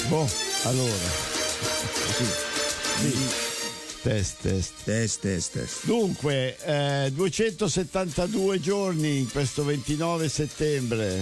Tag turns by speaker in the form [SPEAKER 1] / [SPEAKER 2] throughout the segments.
[SPEAKER 1] Boh, allora. Sì. Test. Dunque, 272 giorni in questo 29 settembre.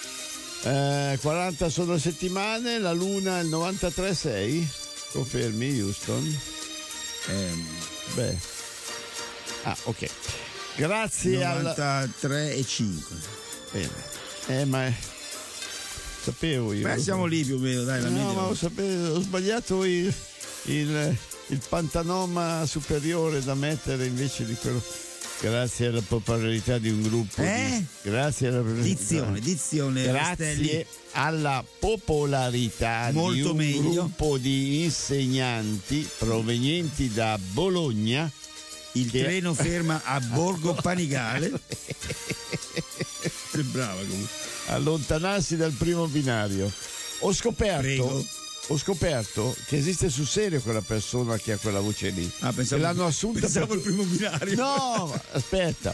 [SPEAKER 1] 40 sono settimane, la luna è il 93,6. Confermi, Houston? Beh. Ah, ok. Grazie
[SPEAKER 2] 93,5.
[SPEAKER 1] Bene. Ma sapevo io.
[SPEAKER 2] Beh, siamo lì più o meno, dai, la media.
[SPEAKER 1] No, ma ho sbagliato il pantanoma superiore da mettere invece di quello. Grazie alla popolarità di un gruppo. Grazie alla
[SPEAKER 2] dizione.
[SPEAKER 1] Grazie alla popolarità
[SPEAKER 2] molto
[SPEAKER 1] di un
[SPEAKER 2] meglio.
[SPEAKER 1] Gruppo di insegnanti provenienti da Bologna.
[SPEAKER 2] Il treno ferma a Borgo Panigale. Sei brava comunque.
[SPEAKER 1] Allontanarsi dal primo binario. Ho scoperto che esiste sul serio quella persona che ha quella voce lì.
[SPEAKER 2] Pensavo,
[SPEAKER 1] l'hanno assunta
[SPEAKER 2] pensavo il primo binario.
[SPEAKER 1] No, aspetta.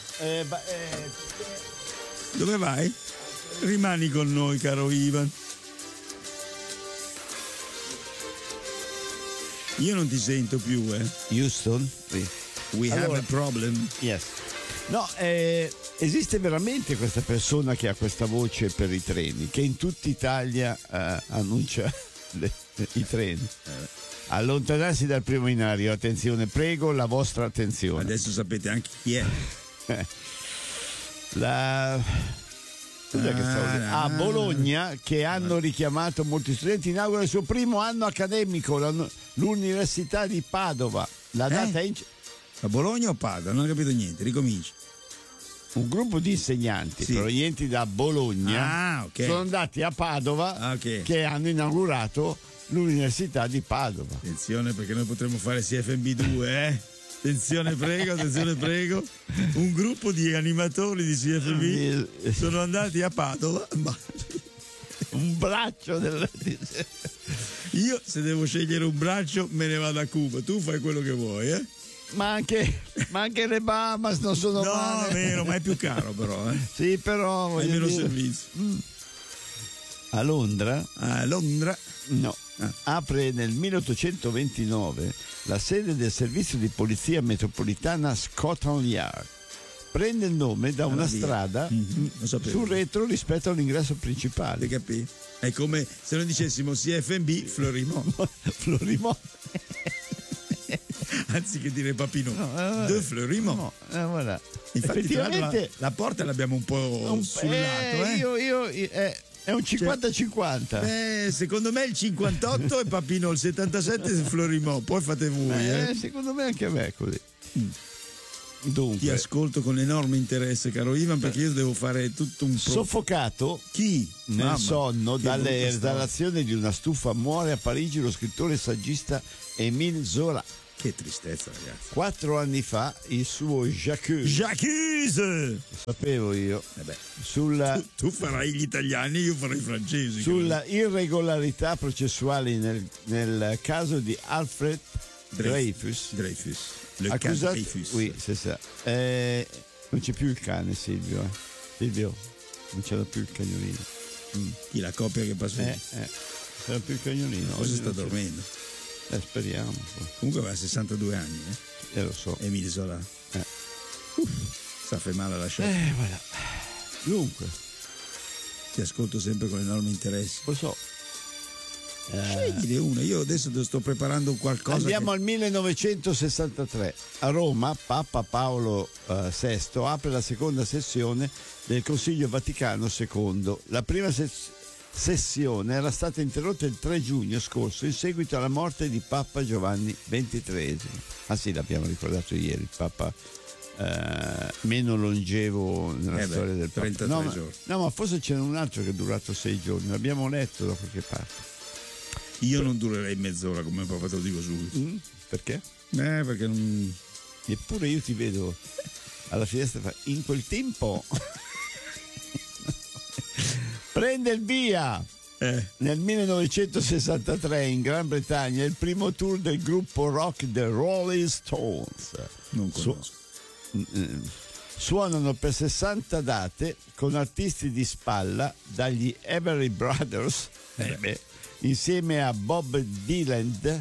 [SPEAKER 2] Dove vai? Rimani con noi, caro Ivan. Io non ti sento più,
[SPEAKER 1] Houston? Sì.
[SPEAKER 2] We have a problem.
[SPEAKER 1] Yes. No, esiste veramente questa persona che ha questa voce per i treni, che in tutta Italia annuncia i treni. Allontanarsi dal primo binario, attenzione, prego la vostra attenzione.
[SPEAKER 2] Adesso sapete anche chi è.
[SPEAKER 1] A Bologna, che hanno richiamato molti studenti, inaugura il suo primo anno accademico, l'Università di Padova. La data è
[SPEAKER 2] a Bologna o Padova? Non ho capito niente, ricominci.
[SPEAKER 1] Un gruppo di insegnanti provenienti da Bologna sono andati a Padova, che hanno inaugurato l'Università di Padova.
[SPEAKER 2] Attenzione, perché noi potremmo fare CFMB2, Attenzione prego. Un gruppo di animatori di CFB sono andati a Padova.
[SPEAKER 1] Un braccio
[SPEAKER 2] Io, se devo scegliere un braccio, me ne vado a Cuba. Tu fai quello che vuoi,
[SPEAKER 1] Ma anche le Bahamas non sono male.
[SPEAKER 2] No, vero, ma è più caro però,
[SPEAKER 1] Sì, però
[SPEAKER 2] hai meno servizio.
[SPEAKER 1] A Londra? No. Apre nel 1829 la sede del servizio di polizia metropolitana Scotland Yard. Prende il nome da una strada sul retro rispetto all'ingresso principale.
[SPEAKER 2] Capì? È come se noi dicessimo CFB Florimont. Anziché dire Papineau, de Fleurimont.
[SPEAKER 1] Voilà.
[SPEAKER 2] Infatti, effettivamente la porta l'abbiamo un po' sul lato.
[SPEAKER 1] È un 50-50.
[SPEAKER 2] Secondo me il 58 è Papino, il 77 è Florimont, poi fate voi.
[SPEAKER 1] Secondo me anche a me è così. Dunque,
[SPEAKER 2] ti ascolto con enorme interesse, caro Ivan, perché io devo fare tutto un
[SPEAKER 1] soffocato nel sonno dalle esalazioni di una stufa, muore a Parigi lo scrittore e saggista Émile Zola.
[SPEAKER 2] Che tristezza, ragazzi.
[SPEAKER 1] 4 anni fa il suo
[SPEAKER 2] J'accuse!
[SPEAKER 1] Sapevo io. Sulla
[SPEAKER 2] tu farai gli italiani, io farò i francesi.
[SPEAKER 1] Sulla irregolarità processuali nel caso di Alfred Dreyfus. Accusato, non c'è più il cane, Silvio. Non c'è più il cagnolino.
[SPEAKER 2] Chi, la coppia che passa?
[SPEAKER 1] C'era più il cagnolino.
[SPEAKER 2] Forse sta dormendo.
[SPEAKER 1] Speriamo.
[SPEAKER 2] Comunque aveva 62 anni,
[SPEAKER 1] lo so.
[SPEAKER 2] Emile Zola. Sta fe male la scelta.
[SPEAKER 1] Voilà. Dunque,
[SPEAKER 2] ti ascolto sempre con enorme interesse.
[SPEAKER 1] Lo so.
[SPEAKER 2] Scegliene una, io adesso sto preparando qualcosa.
[SPEAKER 1] Andiamo al 1963. A Roma, Papa Paolo VI apre la seconda sessione del Consiglio Vaticano II. La prima sessione era stata interrotta il 3 giugno scorso in seguito alla morte di Papa Giovanni XXIII. Ah sì, l'abbiamo ricordato ieri, il Papa meno longevo nella storia del Papa.
[SPEAKER 2] 33 giorni.
[SPEAKER 1] No, ma forse c'è un altro che è durato 6 giorni, l'abbiamo letto da qualche parte.
[SPEAKER 2] Io non durerei mezz'ora come Papa, te lo dico subito.
[SPEAKER 1] Perché?
[SPEAKER 2] Perché non...
[SPEAKER 1] Eppure io ti vedo alla finestra in quel tempo. Prende il via nel 1963 in Gran Bretagna il primo tour del gruppo rock The Rolling Stones.
[SPEAKER 2] Non conosco.
[SPEAKER 1] Suonano per 60 date con artisti di spalla dagli Everly Brothers insieme a Bo Dylan,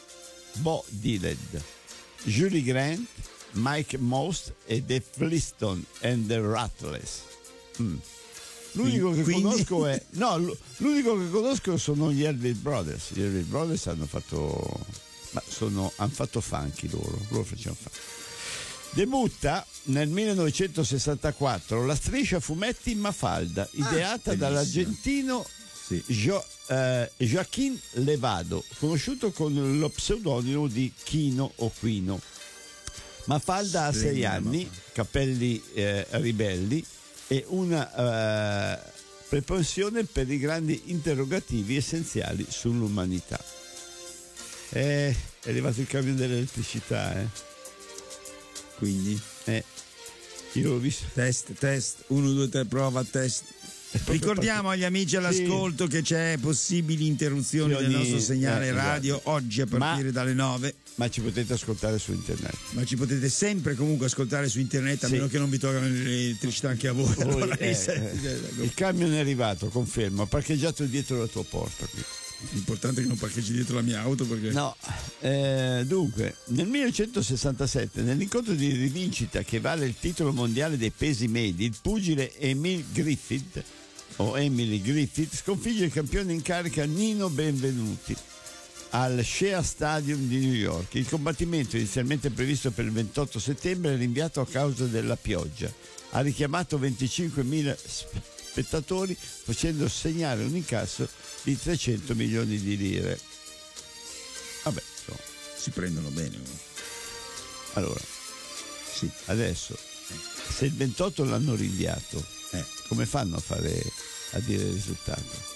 [SPEAKER 1] Julie Grant, Mike Most e The Flintstones and the Rattles. L'unico che conosco è l'unico che conosco sono gli Everly Brothers. Gli Everly Brothers hanno fatto funky loro facevano funky. Debutta nel 1964 la striscia fumetti Mafalda, ideata dall'argentino Joaquín Levado, conosciuto con lo pseudonimo di Kino o Quino. Mafalda ha 6 anni, capelli ribelli e una propensione per i grandi interrogativi essenziali sull'umanità. È arrivato il cambio dell'elettricità,
[SPEAKER 2] Quindi?
[SPEAKER 1] Io l'ho visto.
[SPEAKER 2] Test, 1, 2, 3, prova, test. Ricordiamo agli amici all'ascolto che c'è possibili interruzioni del nostro segnale radio oggi a partire dalle 9.
[SPEAKER 1] Ma ci potete ascoltare su internet.
[SPEAKER 2] Ma ci potete sempre comunque ascoltare su internet, a meno che non vi tolgano l'elettricità anche a voi. Allora,
[SPEAKER 1] il camion è arrivato, confermo, ha parcheggiato dietro la tua porta qui.
[SPEAKER 2] L'importante è che non parcheggi dietro la mia auto perché...
[SPEAKER 1] No, dunque, nel 1967, nell'incontro di rivincita che vale il titolo mondiale dei pesi medi, il pugile Emily Griffith sconfigge il campione in carica Nino Benvenuti al Shea Stadium di New York. Il combattimento, inizialmente previsto per il 28 settembre, è rinviato a causa della pioggia. Ha richiamato 25.000 spettatori, facendo segnare un incasso di 300 milioni di lire. Vabbè, insomma.
[SPEAKER 2] Si prendono bene.
[SPEAKER 1] Allora, sì, adesso, se il 28 l'hanno rinviato, come fanno a dire il risultato?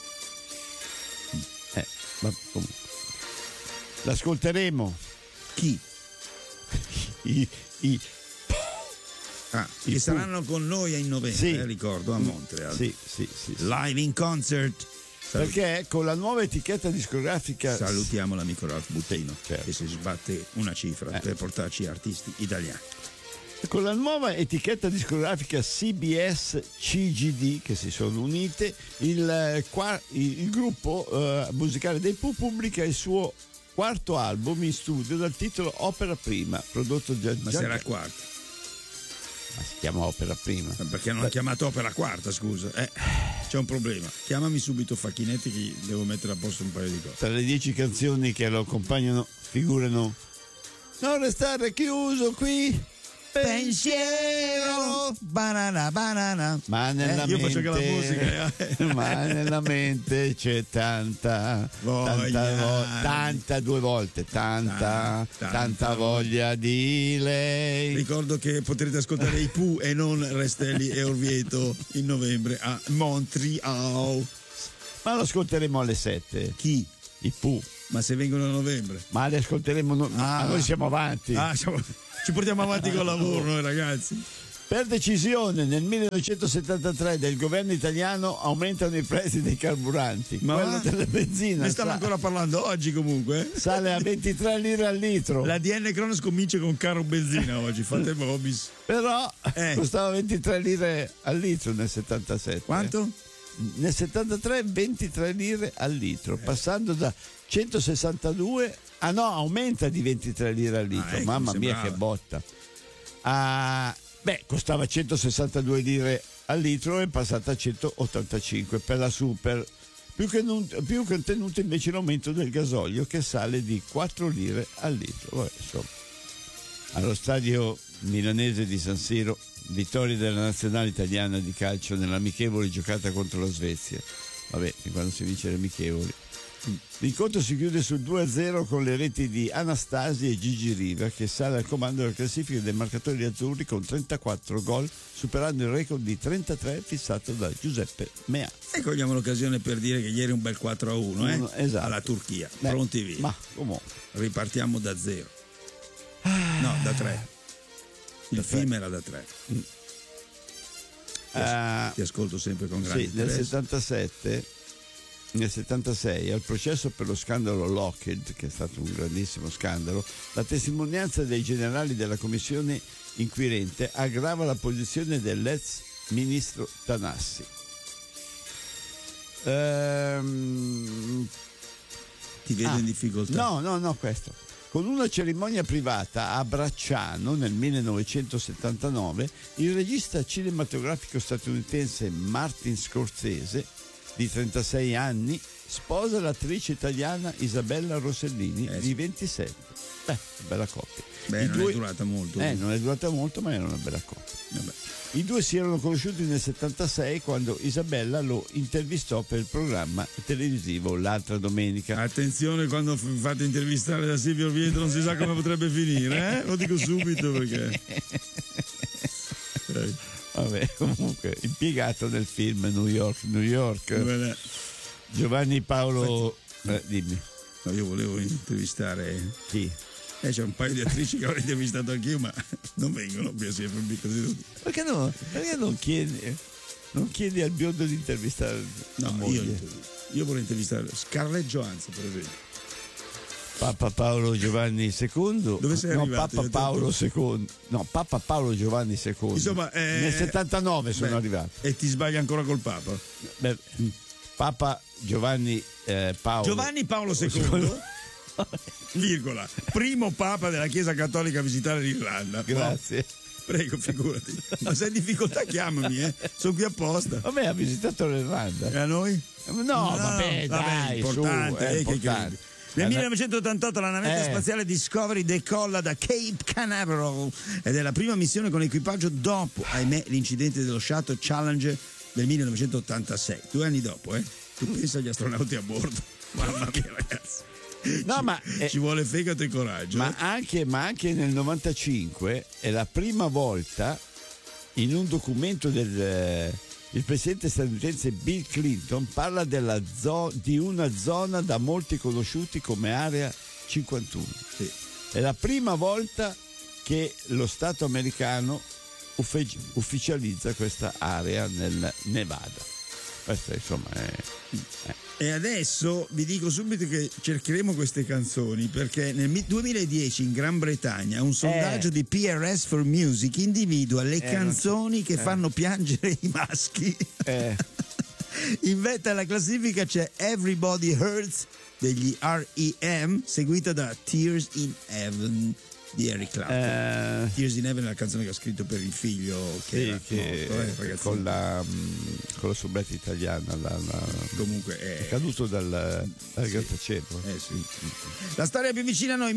[SPEAKER 1] Ma comunque. L'ascolteremo.
[SPEAKER 2] Chi? Che saranno con noi in novembre, ricordo, a Montreal.
[SPEAKER 1] Sì.
[SPEAKER 2] Live in concert.
[SPEAKER 1] Perché con la nuova etichetta discografica...
[SPEAKER 2] Salutiamo l'amico Ralph Buttino,
[SPEAKER 1] certo,
[SPEAKER 2] che si sbatte una cifra per portarci artisti italiani.
[SPEAKER 1] Con la nuova etichetta discografica CBS CGD, che si sono unite, il gruppo musicale dei Pooh pubblica il suo quarto album in studio dal titolo Opera Prima, prodotto
[SPEAKER 2] Ma sarà il quarto?
[SPEAKER 1] Ma si chiama Opera Prima.
[SPEAKER 2] Perché non ha chiamato Opera Quarta, scusa? C'è un problema. Chiamami subito Facchinetti che devo mettere a posto un paio di cose.
[SPEAKER 1] Tra le 10 canzoni che lo accompagnano figurano Non restare chiuso qui, pensiero, banana. Ma nella mente,
[SPEAKER 2] io faccio anche la musica.
[SPEAKER 1] Ma nella mente c'è tanta voglia di lei.
[SPEAKER 2] Ricordo che potrete ascoltare i Pooh e non Restelli e Orvieto in novembre a Montreal.
[SPEAKER 1] Ma lo ascolteremo alle 7.
[SPEAKER 2] Chi?
[SPEAKER 1] I Pooh.
[SPEAKER 2] Ma se vengono a novembre?
[SPEAKER 1] Ma li ascolteremo noi siamo avanti.
[SPEAKER 2] Ci portiamo avanti col lavoro noi ragazzi.
[SPEAKER 1] Per decisione nel 1973 del governo italiano aumentano i prezzi dei carburanti. Quello della benzina.
[SPEAKER 2] Ne stanno ancora parlando oggi comunque.
[SPEAKER 1] Sale a 23 lire al litro.
[SPEAKER 2] La DN Cronos comincia con caro benzina oggi, fate Bobis.
[SPEAKER 1] Però costava 23 lire al litro nel 77.
[SPEAKER 2] Quanto?
[SPEAKER 1] Nel 73 23 lire al litro, passando da 162 aumenta di 23 lire al litro.
[SPEAKER 2] Ecco,
[SPEAKER 1] Mamma mia che botta. Costava 162 lire al litro e è passata a 185 per la super. Più contenuto invece l'aumento del gasolio che sale di 4 lire al litro. Vabbè, insomma. Allo stadio milanese di San Siro, vittoria della nazionale italiana di calcio nell'amichevole giocata contro la Svezia. Vabbè, fin quando si vince le amichevoli. L'incontro si chiude sul 2-0 con le reti di Anastasi e Gigi Riva, che sale al comando della classifica dei marcatori azzurri con 34 gol, superando il record di 33 fissato da Giuseppe Meazza.
[SPEAKER 2] E cogliamo l'occasione per dire che ieri un bel 4-1
[SPEAKER 1] esatto,
[SPEAKER 2] alla Turchia. Pronti via.
[SPEAKER 1] Ma comunque
[SPEAKER 2] ripartiamo da 0. No, da 3. Il film era da 3. Ti ascolto sempre con grande interesse.
[SPEAKER 1] Nel 76, al processo per lo scandalo Lockheed, che è stato un grandissimo scandalo, la testimonianza dei generali della commissione inquirente aggrava la posizione dell'ex ministro Tanassi.
[SPEAKER 2] Ti vedo in difficoltà.
[SPEAKER 1] No, questo. Con una cerimonia privata a Bracciano nel 1979, il regista cinematografico statunitense Martin Scorsese, di 36 anni, sposa l'attrice italiana Isabella Rossellini, di 27. Bella coppia.
[SPEAKER 2] Non è durata molto.
[SPEAKER 1] Non è durata molto, ma era una bella coppia.
[SPEAKER 2] Vabbè.
[SPEAKER 1] I due si erano conosciuti nel 76 quando Isabella lo intervistò per il programma televisivo L'altra domenica.
[SPEAKER 2] Attenzione quando fate intervistare da Silvio Orvieto, non si sa come potrebbe finire, Lo dico subito perché.
[SPEAKER 1] Vabbè, comunque, impiegato nel film New York. Giovanni Paolo, dimmi.
[SPEAKER 2] No, io volevo intervistare.
[SPEAKER 1] Chi?
[SPEAKER 2] C'è un paio di attrici che avrei intervistato anch'io, ma non vengono qui a CFB così.
[SPEAKER 1] Perché non chiedi al biondo di intervistare la moglie?
[SPEAKER 2] Io vorrei intervistare Scarlett Johansson, per esempio.
[SPEAKER 1] Papa Paolo Giovanni II.
[SPEAKER 2] Dove sei arrivato?
[SPEAKER 1] Papa Paolo II. No, Papa Paolo Giovanni II.
[SPEAKER 2] Insomma,
[SPEAKER 1] nel 79 sono arrivato.
[SPEAKER 2] E ti sbagli ancora col Papa?
[SPEAKER 1] Papa Giovanni Paolo.
[SPEAKER 2] Giovanni Paolo II. Virgola, primo Papa della Chiesa Cattolica a visitare l'Irlanda.
[SPEAKER 1] Grazie.
[SPEAKER 2] Prego, figurati. Ma se hai difficoltà chiamami, sono qui apposta.
[SPEAKER 1] Vabbè, ha visitato l'Irlanda.
[SPEAKER 2] E a noi?
[SPEAKER 1] No, vabbè, dai,
[SPEAKER 2] importante,
[SPEAKER 1] è importante.
[SPEAKER 2] Nel 1988 la navetta spaziale Discovery decolla da Cape Canaveral ed è la prima missione con equipaggio dopo, ahimè, l'incidente dello Shuttle Challenger del 1986. 2 anni dopo, Tu pensa agli astronauti a bordo. Mamma mia, ragazzi.
[SPEAKER 1] No,
[SPEAKER 2] ci vuole fegato e coraggio.
[SPEAKER 1] Ma anche nel 95 è la prima volta in un documento il presidente statunitense Bill Clinton parla di una zona da molti conosciuti come Area 51.
[SPEAKER 2] Sì.
[SPEAKER 1] È la prima volta che lo Stato americano ufficializza questa area nel Nevada. Questo insomma è.
[SPEAKER 2] E adesso vi dico subito che cercheremo queste canzoni perché nel 2010 in Gran Bretagna un sondaggio di PRS for Music individua le canzoni che fanno piangere i maschi. In vetta alla classifica c'è Everybody Hurts degli R.E.M. seguita da Tears in Heaven di Eric Clapton. Tears in Heaven è la canzone che ha scritto per il figlio che morto,
[SPEAKER 1] con la soubretta italiana
[SPEAKER 2] comunque
[SPEAKER 1] è caduto dal grattacielo.
[SPEAKER 2] La storia più vicina a noi,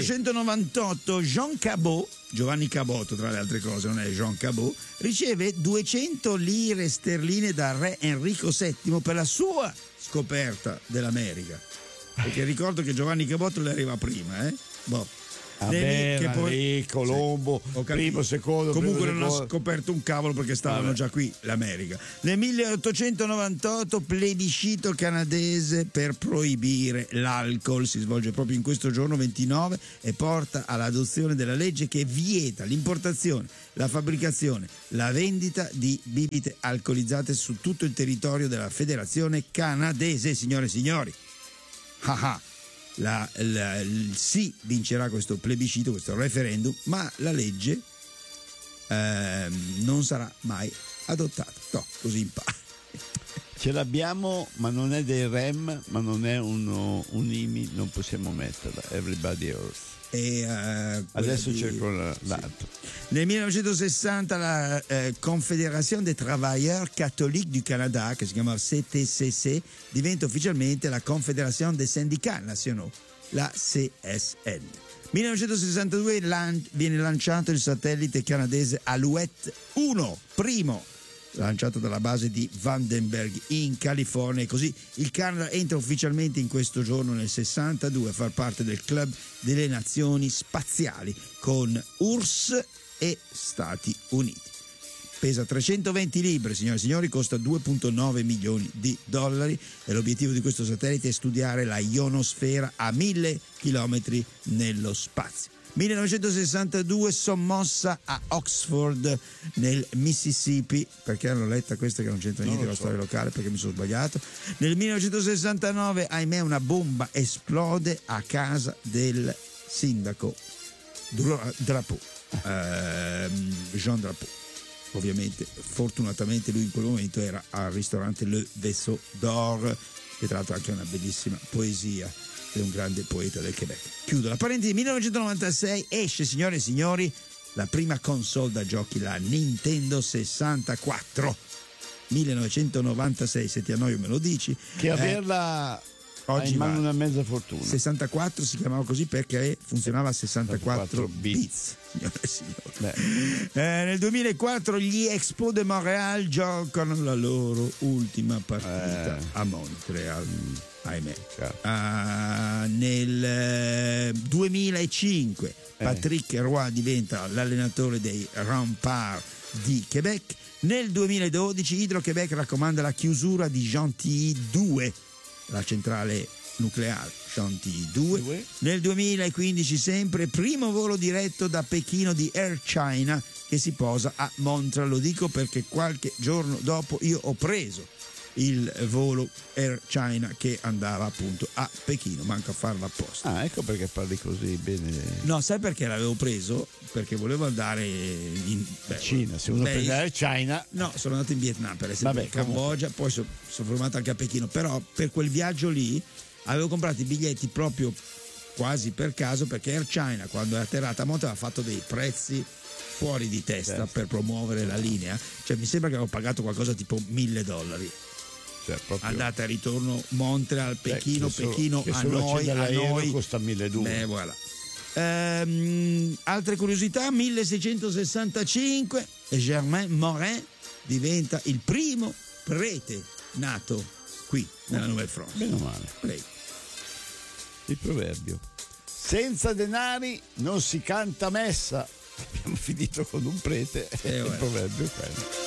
[SPEAKER 2] 1498, Giovanni Cabot tra le altre cose, non è Jean Cabot, riceve 200 lire sterline da re Enrico VII per la sua scoperta dell'America, perché ricordo che Giovanni Cabot le arriva prima,
[SPEAKER 1] che poi Colombo, primo, secondo.
[SPEAKER 2] Comunque non ha scoperto un cavolo perché stavano già qui l'America. Nel 1898 plebiscito canadese per proibire l'alcol, si svolge proprio in questo giorno 29 e porta all'adozione della legge che vieta l'importazione, la fabbricazione, la vendita di bibite alcolizzate su tutto il territorio della Federazione canadese, signore e signori. Il sì vincerà questo plebiscito, questo referendum, ma la legge non sarà mai adottata. No, così impara.
[SPEAKER 1] Ce l'abbiamo, ma non è dei REM, ma non è un IMI, non possiamo metterla. Everybody Else. Adesso cerco l'altro.
[SPEAKER 2] Nel 1960 la Confédération des Travailleurs Catholiques du Canada, che si chiama CTCC, diventa ufficialmente la Confédération des Syndicats Nationaux, la CSN. 1962 viene lanciato il satellite canadese Alouette 1, primo, lanciato dalla base di Vandenberg in California, e così il Canada entra ufficialmente in questo giorno nel 62 a far parte del club delle nazioni spaziali con URSS e Stati Uniti. Pesa 320 libbre, signore e signori, costa 2,9 milioni di dollari e l'obiettivo di questo satellite è studiare la ionosfera a 1000 chilometri nello spazio. 1962 sommossa a Oxford nel Mississippi, perché hanno letta questa che non c'entra niente con la storia locale, perché mi sono sbagliato. Nel 1969 ahimè una bomba esplode a casa del sindaco Drapeau, Jean Drapeau. Ovviamente, fortunatamente lui in quel momento era al ristorante Le Vaisseau d'Or che tra l'altro ha anche una bellissima poesia, è un grande poeta del Quebec. Chiudo la parentesi. 1996 esce, signore e signori, la prima console da giochi, la Nintendo 64. 1996, se ti annoio me lo dici.
[SPEAKER 1] Che averla oggi in mano una mezza fortuna.
[SPEAKER 2] 64 si chiamava così perché funzionava a 64 bits. Signore e signori. Nel 2004 gli Expos de Montréal giocano la loro ultima partita a Montreal. Ahimè. Nel 2005 Patrick Roy diventa l'allenatore dei Remparts di Québec. Nel 2012 Hydro-Québec raccomanda la chiusura di Gentilly 2, la centrale nucleare Gentilly 2. Nel 2015 sempre primo volo diretto da Pechino di Air China che si posa a Montreal. Lo dico perché qualche giorno dopo io ho preso il volo Air China che andava appunto a Pechino, manco a farlo apposta.
[SPEAKER 1] Ecco perché parli così bene.
[SPEAKER 2] No, sai perché l'avevo preso? Perché volevo andare in
[SPEAKER 1] Cina, se uno prende Air China.
[SPEAKER 2] No, sono andato in Vietnam per esempio, in Cambogia, poi sono fermato anche a Pechino, però per quel viaggio lì avevo comprato i biglietti proprio quasi per caso, perché Air China quando è atterrata a Montreal ha fatto dei prezzi fuori di testa per promuovere la linea, cioè mi sembra che avevo pagato qualcosa tipo $1,000. Andata e ritorno Montreal, Pechino, Pechino a noi
[SPEAKER 1] costa 1.200.
[SPEAKER 2] Voilà. Altre curiosità: 1665 Germain Morin diventa il primo prete nato qui nella Nouvelle-France.
[SPEAKER 1] Meno male.
[SPEAKER 2] Prego.
[SPEAKER 1] Il proverbio: senza denari non si canta messa. Abbiamo finito con un prete. Il proverbio è quello.